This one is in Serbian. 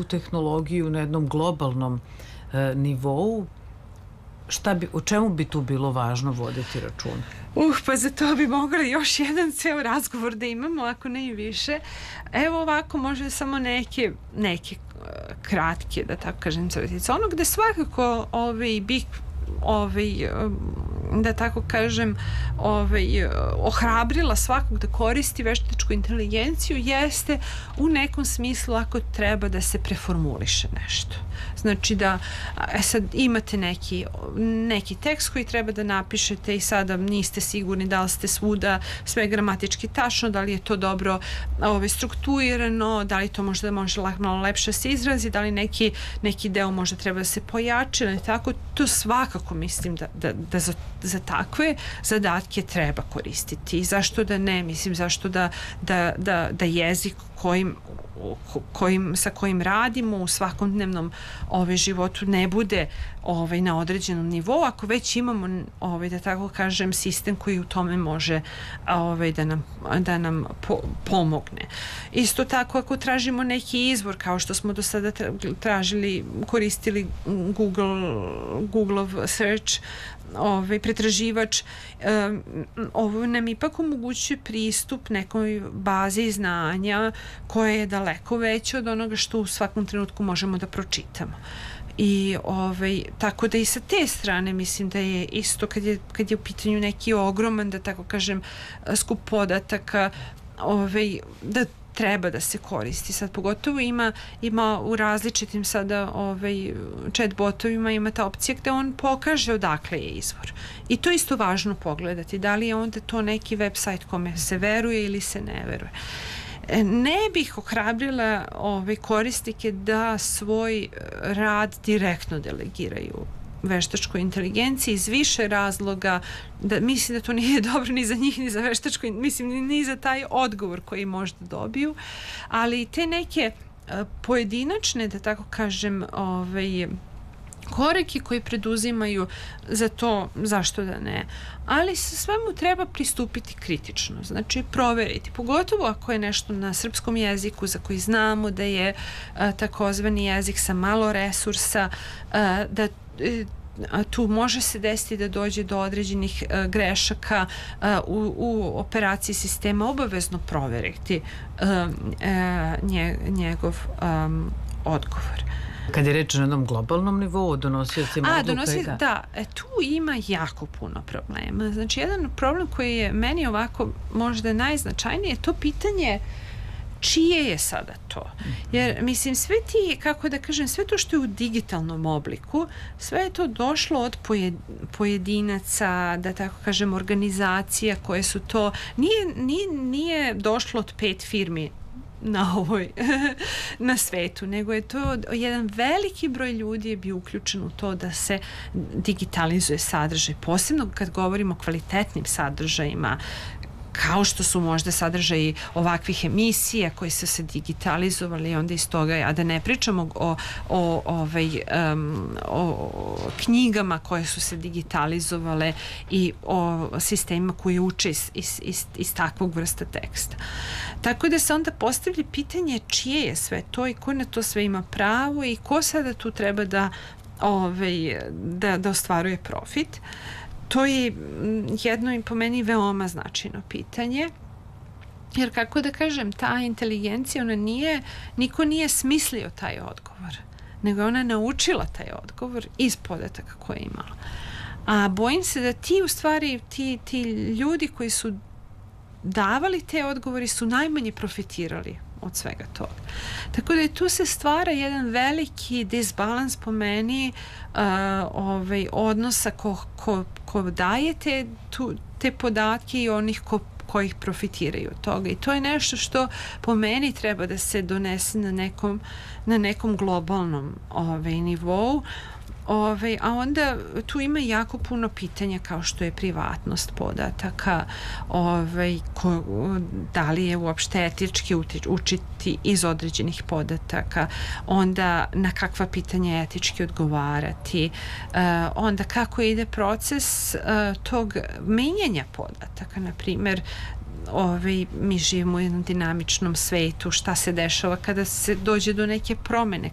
tu tehnologiju na jednom globalnom nivou, o čemu bi tu bilo važno voditi računa? Pa za to bi mogli još jedan ceo razgovor da imamo, ako ne i više. Evo ovako, može samo neke kratke, da tako kažem, crtice. Ono gde svakako da tako kažem, ohrabrila svakog da koristi veštačku inteligenciju jeste u nekom smislu ako treba da se preformuliše nešto. Znači da sad imate neki tekst koji treba da napišete i sada niste sigurni da li ste svuda sve gramatički tačno, da li je to dobro strukturirano, da li to možda može malo lepše se izrazi, da li neki deo možda treba da se pojače ili tako. To svakako mislim da za takve zadatke treba koristiti. Zašto da ne? Mislim, zašto da jezik sa kojim radimo u svakodnevnom životu ne bude na određenom nivou, ako već imamo da tako kažem sistem koji u tome može da nam pomogne. Isto tako ako tražimo neki izvor, kao što smo do sada koristili Googleov search, pretraživač, ovo nam ipak omogućuje pristup nekoj bazi znanja koja je daleko veća od onoga što u svakom trenutku možemo da pročitamo. I tako da i sa te strane mislim da je isto kad je u pitanju neki ogroman, da tako kažem, skup podataka, da treba da se koristi. Sad pogotovo ima u različitim sada chat botovima ima ta opcija gde on pokaže odakle je izvor. I to je isto važno pogledati. Da li je onda to neki website kome se veruje ili se ne veruje. Ne bih ohrabrila korisnike da svoj rad direktno delegiraju veštačkoj inteligenciji iz više razloga, da mislim da to nije dobro ni za njih, ni za veštačku, mislim ni za taj odgovor koji možda dobiju, ali te neke pojedinačne, da tako kažem, koraki koji preduzimaju za to, zašto da ne, ali sa svemu treba pristupiti kritično, znači proveriti, pogotovo ako je nešto na srpskom jeziku za koji znamo da je takozvani jezik sa malo resursa, da tu može se desiti da dođe do određenih grešaka u operaciji sistema, obavezno proveriti njegov odgovor. Kad je reč na jednom globalnom nivou, donosiocima odluka, tu ima jako puno problema. Znači, jedan problem koji je meni ovako možda najznačajniji je to pitanje čije je sada to? Jer, mislim, sve ti, kako da kažem, sve to što je u digitalnom obliku, sve je to došlo od pojedinaca, da tako kažem, organizacija koje su to, nije došlo od 5 firmi na svetu, nego je to jedan veliki broj ljudi je bio uključen u to da se digitalizuje sadržaj, posebno kad govorimo o kvalitetnim sadržajima, kao što su možda sadržaji ovakvih emisija koji su se digitalizovali i onda iz toga, a da ne pričamo o knjigama koje su se digitalizovale i o sistemima koji uče iz takvog vrsta teksta. Tako da se onda postavlja pitanje čije je sve to i ko na to sve ima pravo i ko sada tu treba da ostvaruje profit. To je jedno i po meni veoma značajno pitanje, jer kako da kažem, ta inteligencija, niko nije smislio taj odgovor, nego je ona naučila taj odgovor iz podataka koje je imala. A bojim se da u stvari, ti ljudi koji su davali te odgovori su najmanje profitirali od svega toga. Tako da tu se stvara jedan veliki disbalans po meni odnosa ko daje te podatke i onih koji ih profitiraju od toga. I to je nešto što po meni treba da se donese na nekom globalnom nivou. A onda tu ima jako puno pitanja kao što je privatnost podataka, da li je uopšte etički učiti iz određenih podataka, onda na kakva pitanja etički odgovarati, onda kako ide proces tog menjanja podataka, na primjer mi živimo u jednom dinamičnom svetu, šta se dešava kada se dođe do neke promene,